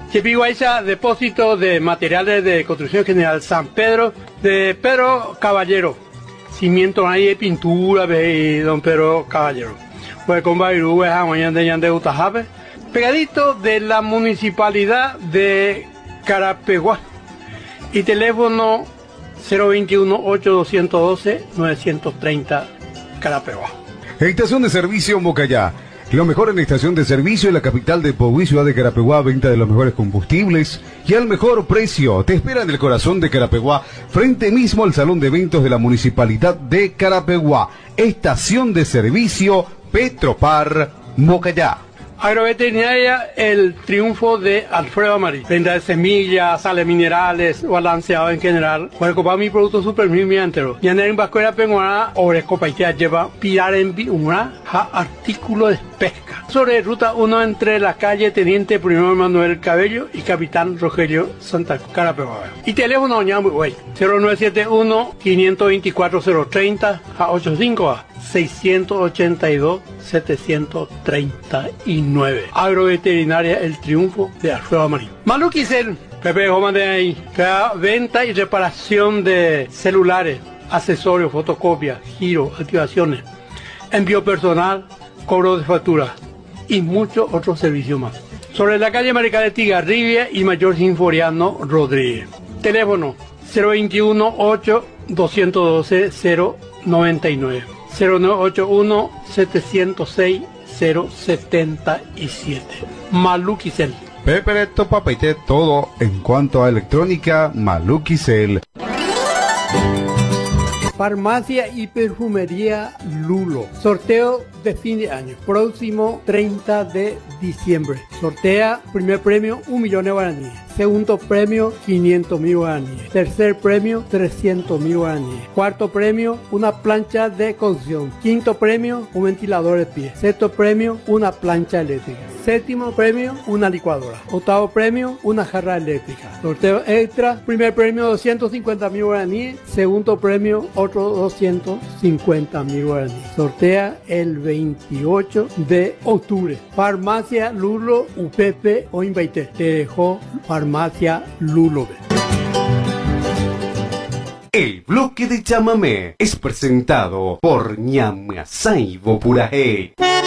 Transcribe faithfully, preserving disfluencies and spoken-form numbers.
Chepiguaycha, depósito de materiales de construcción general San Pedro, de Pedro Caballero. Cimiento ahí de pintura, de don Pedro Caballero. Pues con Bairú, mañana de Utajabe. Pegadito de la municipalidad de Carapeguá. Y teléfono cero veintiuno, ocho doscientos doce, novecientos treinta, Carapeguá. Estación de servicio Mocayá. Lo mejor en la estación de servicio en la capital de Pogüí, ciudad de Carapeguá, venta de los mejores combustibles y al mejor precio. Te espera en el corazón de Carapeguá, frente mismo al salón de eventos de la municipalidad de Carapeguá. Estación de servicio Petropar Mocayá. Agroveterinaria El Triunfo de Alfredo Amarí. Venta de semillas, sales minerales, balanceado en general. Para comprar mi producto super mi entero. Y en el Vascuera Penguana, Oresco Paitea lleva pilar en una artículo de pesca. Sobre ruta uno entre la calle Teniente Primero Manuel Cabello y Capitán Rogelio Santa Carapeguá. Y teléfono ñambu, güey. cero nueve siete uno, cinco dos cuatro, cero tres cero a ochenta y cinco a seiscientos ochenta y dos, setecientos treinta y nueve. Agroveterinaria El Triunfo de Alfredo Amarí. Maluquicel, Pepe Joma de ahí. Venta y reparación de celulares, accesorios, fotocopias, giro, activaciones, envío personal, cobro de factura y muchos otros servicios más. Sobre la calle Maricá de Tigarribia y Mayor Sinforiano Rodríguez. Teléfono cero veintiuno, ocho doscientos doce, cero noventa y nueve. cero nueve ocho uno, setecientos seis, cero setenta y siete. Maluquicel. Pepereto Papaité, todo en cuanto a electrónica, Maluquicel. Farmacia y perfumería Lulo. Sorteo de fin de año. Próximo treinta de diciembre. Sortea primer premio un millón de guaraníes. Segundo premio quinientos mil guaraníes. Tercer premio trescientos mil guaraníes. Cuarto premio una plancha de cocción. Quinto premio un ventilador de pie. Sexto premio una plancha eléctrica. Séptimo premio una licuadora. Octavo premio una jarra eléctrica. Sorteo extra. Primer premio doscientos cincuenta mil guaraníes. Segundo premio otro doscientos cincuenta mil guaraníes. Sortea el veintiocho de octubre. Farmacia Lulo U P P o Invaite. Te dejó Farmacia Lulo. El bloque de chamamé es presentado por Ñamasaibo Purajé.